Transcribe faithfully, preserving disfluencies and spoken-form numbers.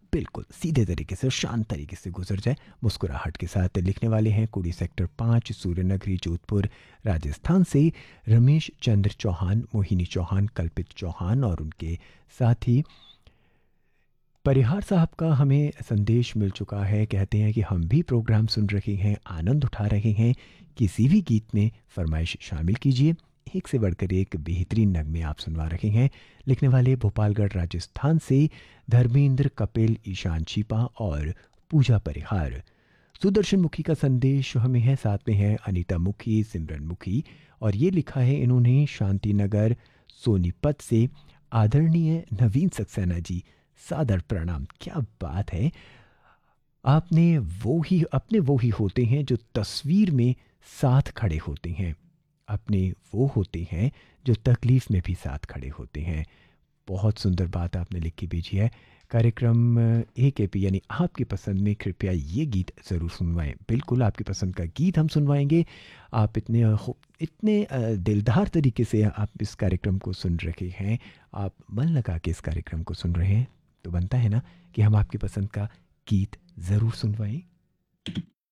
बिल्कुल सीधे तरीके से, शांत तरीके से गुजर जाए मुस्कुराहट के साथ। लिखने वाले हैं कुड़ी सेक्टर पाँच, सूर्यनगरी, जोधपुर, राजस्थान से रमेश चंद्र चौहान, मोहिनी चौहान, कल्पित चौहान और उनके साथी परिहार साहब का हमें संदेश मिल चुका है। कहते हैं कि हम भी प्रोग्राम सुन रहे हैं, आनंद उठा रहे हैं, किसी भी गीत में फरमाइश शामिल कीजिए, एक से बढ़कर एक बेहतरीन नगमे आप सुनवा रहे हैं। लिखने वाले भोपालगढ़ राजस्थान से धर्मेंद्र, कपिल, ईशान चीपा और पूजा परिहार। सुदर्शन मुखी का संदेश हमें है, साथ में है अनीता मुखी, सिमरन मुखी और ये लिखा है इन्होंने शांति नगर सोनीपत से। आदरणीय नवीन सक्सेना जी, सादर प्रणाम। क्या बात है, आपने वो ही अपने वो ही होते हैं जो तस्वीर में साथ खड़े होते हैं, अपने वो होते हैं जो तकलीफ में भी साथ खड़े होते हैं। बहुत सुंदर बात आपने लिख के भेजी है। कार्यक्रम ए के पी यानी आपकी पसंद में कृपया ये गीत ज़रूर सुनवाएं। बिल्कुल आपकी पसंद का गीत हम सुनवाएंगे। आप इतने अ, इतने अ, दिलदार तरीके से आप इस कार्यक्रम को सुन रहे हैं, आप मन लगा के इस कार्यक्रम को सुन रहे हैं, तो बनता है ना कि हम आपकी पसंद का गीत ज़रूर सुनवाएं।